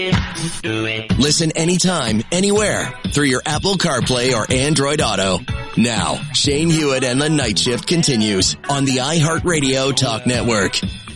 Listen anytime, anywhere through your Apple CarPlay or Android Auto. Now, Shane Hewitt and the Night Shift continues on the iHeartRadio Talk Network.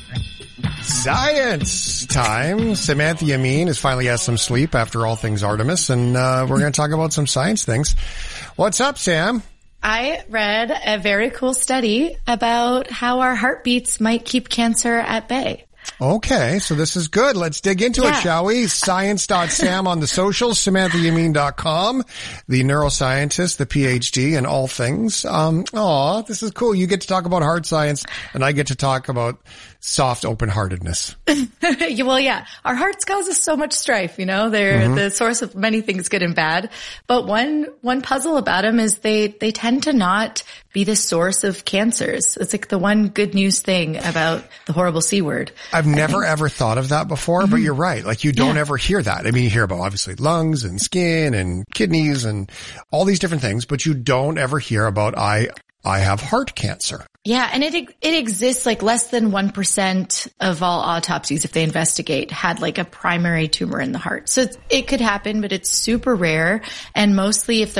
Science time. Samantha Yamin has finally had some sleep after all things Artemis, and we're going to talk about some science things. What's up, Sam? I read a very cool study about how our heartbeats might keep cancer at bay. Okay, so this is good. Let's dig into it, shall we? Science.Sam on the socials, SamanthaYamin.com, the neuroscientist, the PhD, and all things. This is cool. You get to talk about hard science, and I get to talk about soft open-heartedness. Well, yeah. Our hearts cause us so much strife, you know. They're the source of many things, good and bad. But one puzzle about them is they tend to not be the source of cancers. It's like the one good news thing about the horrible C word. I've never ever thought of that before, but you're right. Like you don't ever hear that. I mean, you hear about obviously lungs and skin and kidneys and all these different things, but you don't ever hear about I have heart cancer. Yeah, and it exists like less than 1% of all autopsies, if they investigate, had like a primary tumor in the heart. So it could happen, but it's super rare. And mostly if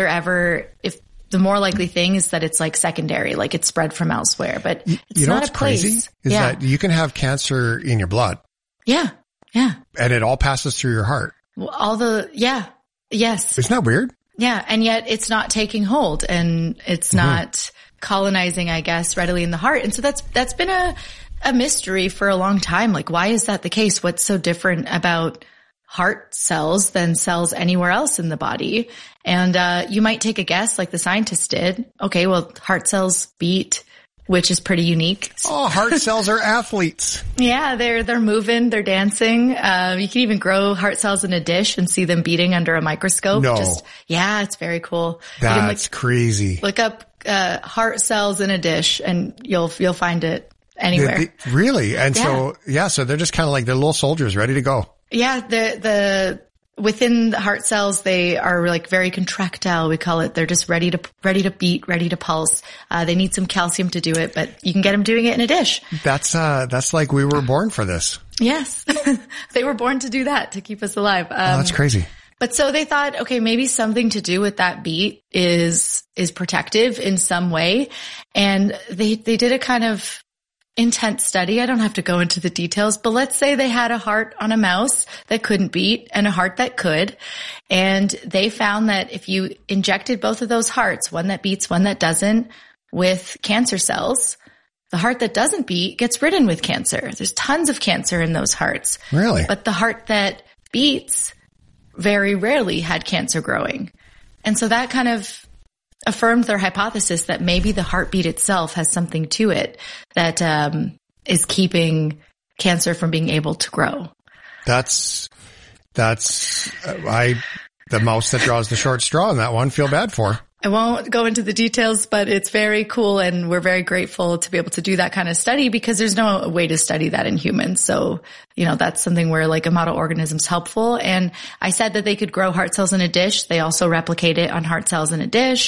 the more likely thing is that it's like secondary, like it's spread from elsewhere, but it's not a place. Crazy is that you can have cancer in your blood. Yeah. Yeah. And it all passes through your heart. Well, yes. Isn't that weird? Yeah. And yet it's not taking hold and it's not colonizing, I guess, readily in the heart. And so that's been a mystery for a long time. Like, why is that the case? What's so different about heart cells than cells anywhere else in the body? And you might take a guess like the scientists did. Okay, well, heart cells beat, which is pretty unique. Oh, heart cells are athletes. Yeah, they're moving, they're dancing. You can even grow heart cells in a dish and see them beating under a microscope. No. It's very cool. That's crazy. Look up heart cells in a dish and you'll find it anywhere. Really? And so they're just kind of like they're little soldiers ready to go. Yeah, within the heart cells, they are like very contractile, we call it. They're just ready to beat, ready to pulse. They need some calcium to do it, but you can get them doing it in a dish. That's like we were born for this. Yes. They were born to do that, to keep us alive. That's crazy. But so they thought, okay, maybe something to do with that beat is protective in some way. And they did a kind of intense study. I don't have to go into the details, but let's say they had a heart on a mouse that couldn't beat and a heart that could. And they found that if you injected both of those hearts, one that beats, one that doesn't, with cancer cells, the heart that doesn't beat gets ridden with cancer. There's tons of cancer in those hearts. Really? But the heart that beats very rarely had cancer growing. And so that kind of affirmed their hypothesis that maybe the heartbeat itself has something to it that is keeping cancer from being able to grow. The mouse that draws the short straw in that one, feel bad for. I won't go into the details, but it's very cool, and we're very grateful to be able to do that kind of study because there's no way to study that in humans. So, that's something where like a model organism's helpful. And I said that they could grow heart cells in a dish. They also replicate it on heart cells in a dish.